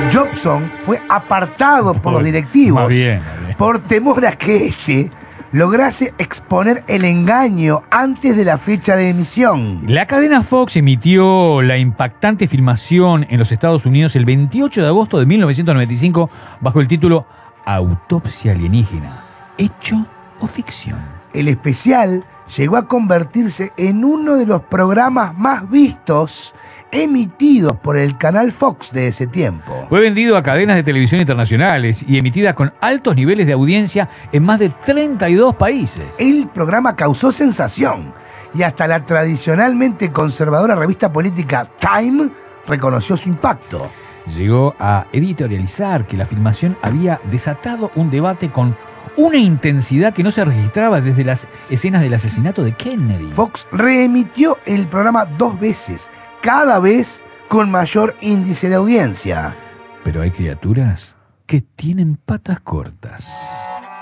Jobson fue apartado por los directivos Más bien. por temor a que lograse exponer el engaño antes de la fecha de emisión. La cadena Fox emitió la impactante filmación en los Estados Unidos el 28 de agosto de 1995 bajo el título Autopsia alienígena, ¿hecho o ficción? El especial llegó a convertirse en uno de los programas más vistos emitidos por el canal Fox de ese tiempo. Fue vendido a cadenas de televisión internacionales y emitida con altos niveles de audiencia en más de 32 países. El programa causó sensación y hasta la tradicionalmente conservadora revista política Time reconoció su impacto. Llegó a editorializar que la filmación había desatado un debate con una intensidad que no se registraba desde las escenas del asesinato de Kennedy. Fox reemitió el programa 2 veces, cada vez con mayor índice de audiencia. Pero hay criaturas que tienen patas cortas.